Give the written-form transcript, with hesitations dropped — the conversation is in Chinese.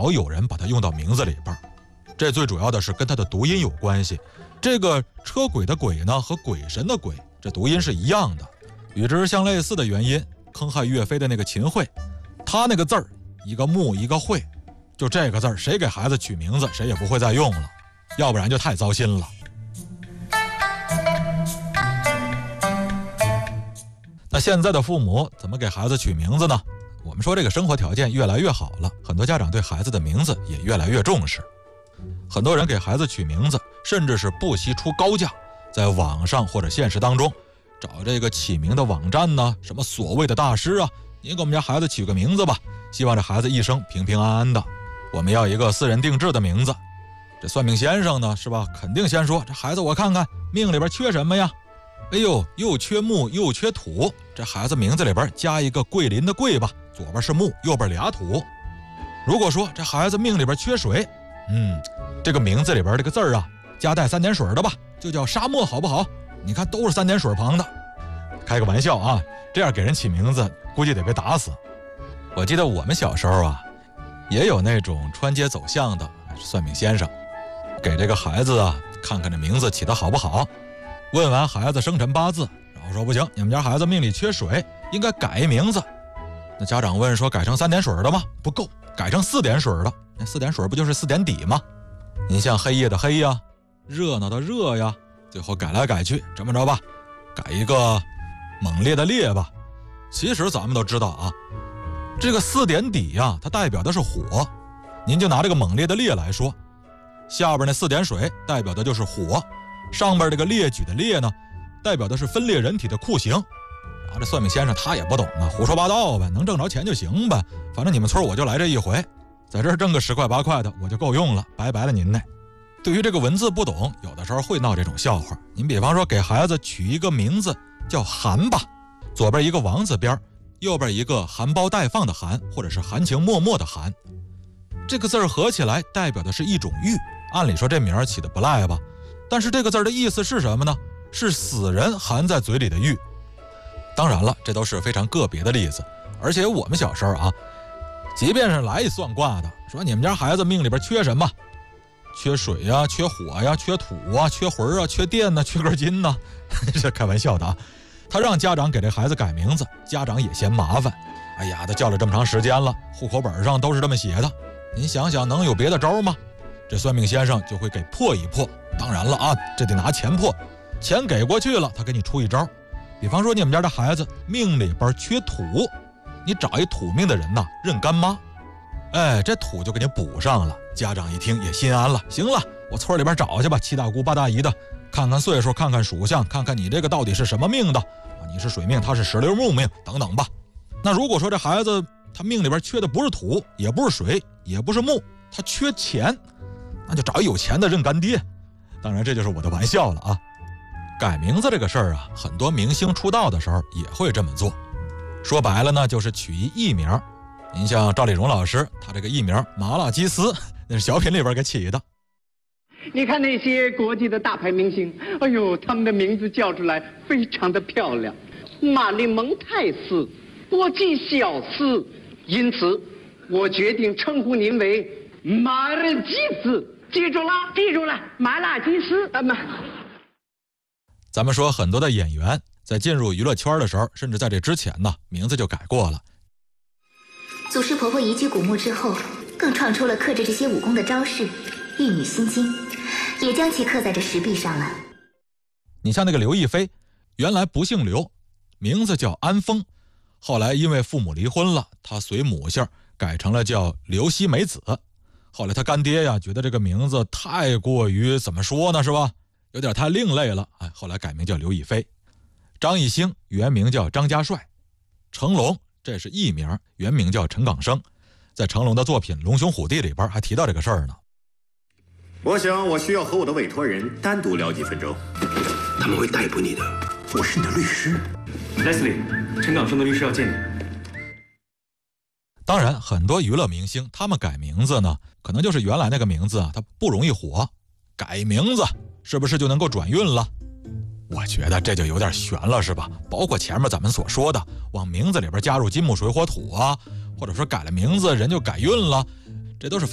少有人把它用到名字里边。这最主要的是跟它的读音有关系。这个车轨的轨呢和鬼神的鬼，这读音是一样的。与之相类似的原因，坑害岳飞的那个秦桧，他那个字儿一个木一个会，就这个字儿谁给孩子取名字谁也不会再用了，要不然就太糟心了。那现在的父母怎么给孩子取名字呢？我们说这个生活条件越来越好了，很多家长对孩子的名字也越来越重视。很多人给孩子取名字，甚至是不惜出高价，在网上或者现实当中找这个起名的网站呢，什么所谓的大师啊，您给我们家孩子取个名字吧，希望这孩子一生平平安安的。我们要一个私人定制的名字。这算命先生呢，是吧？肯定先说这孩子我看看命里边缺什么呀？哎呦，又缺木又缺土，这孩子名字里边加一个桂林的桂吧，左边是木，右边俩土。如果说这孩子命里边缺水，这个名字里边这个字儿啊，加带3点水的吧，就叫沙漠，好不好？你看都是3点水旁的。开个玩笑啊，这样给人起名字估计得被打死。我记得我们小时候啊，也有那种穿街走巷的算命先生，给这个孩子啊看看这名字起得好不好，问完孩子生辰八字，然后说不行，你们家孩子命里缺水，应该改一名字。那家长问说改成3点水的吗？不够，改成4点水的。那4点水不就是4点底吗？您像黑夜的黑呀，热闹的热呀，最后改来改去，这么着吧，改一个猛烈的烈吧。其实咱们都知道啊，这个4点底呀，它代表的是火。您就拿这个猛烈的烈来说，下边那4点水代表的就是火，上边这个列举的列呢，代表的是分裂人体的酷刑。然后这算命先生他也不懂啊，胡说八道呗，能挣着钱就行呗，反正你们村我就来这一回，在这儿挣个10块8块的我就够用了，拜拜了您呢。对于这个文字不懂，有的时候会闹这种笑话。您比方说给孩子取一个名字叫韩吧，左边一个王字边，右边一个含苞待放的含，或者是含情脉脉的含。这个字儿合起来代表的是一种玉，按理说这名儿起的不赖吧，但是这个字的意思是什么呢？是死人含在嘴里的玉。当然了，这都是非常个别的例子，而且我们小时候啊，即便是来一算卦的，说你们家孩子命里边缺什么，缺水呀，缺火呀，缺土啊，缺魂啊，缺电呢，缺根筋呢，这开玩笑的啊。他让家长给这孩子改名字，家长也嫌麻烦。哎呀，他叫了这么长时间了，户口本上都是这么写的，您想想能有别的招吗？这算命先生就会给破一破。当然了啊，这得拿钱破，钱给过去了，他给你出一招。比方说你们家的孩子命里边缺土，你找一土命的人呐，认干妈，这土就给你补上了。家长一听也心安了，行了，我村里边找去吧，7大姑8大姨的，看看岁数，看看属相，看看你这个到底是什么命的啊？你是水命，他是石榴木命等等吧。那如果说这孩子他命里边缺的不是土，也不是水，也不是木，他缺钱，那就找一有钱的认干爹。当然这就是我的玩笑了啊。改名字这个事儿啊，很多明星出道的时候也会这么做。说白了呢，就是取一艺名。您像赵丽蓉老师，她这个艺名麻辣鸡丝，那是小品里边给起的。 你看那些国际的大牌明星，哎呦，他们的名字叫出来非常的漂亮，玛丽蒙泰斯、国际小斯，因此我决定称呼您为马尔济斯。记住了，记住了，麻辣鸡丝。 咱们说很多的演员在进入娱乐圈的时候，甚至在这之前呢，名字就改过了。 祖师婆婆移居古墓之后，更创出了克制这些武功的招式，玉女心经也将其刻在这石壁上了。 你像那个刘亦菲，原来不姓刘，名字叫安丰，后来因为父母离婚了，她随母姓改成了叫刘希美子。后来她干爹呀，觉得这个名字太过于怎么说呢，是吧，有点太另类了，后来改名叫刘亦菲。张艺兴原名叫张家帅，成龙这是艺名，原名叫陈港生，在成龙的作品《龙兄虎弟》里边还提到这个事儿呢。 我想我需要和我的委托人单独聊几分钟。 他们会逮捕你的，我是你的律师。 Leslie， 陈港生的律师要见你。 当然，很多娱乐明星他们改名字呢，可能就是原来那个名字啊，他不容易火，改名字是不是就能够转运了？我觉得这就有点悬了，是吧？包括前面咱们所说的，往名字里边加入金木水火土啊，或者说改了名字人就改运了，这都是